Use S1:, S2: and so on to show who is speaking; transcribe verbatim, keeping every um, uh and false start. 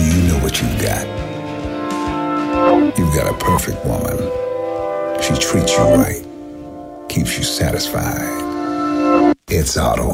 S1: Do you know what you've got? You've got a perfect woman. She treats you right, keeps you satisfied. It's Auto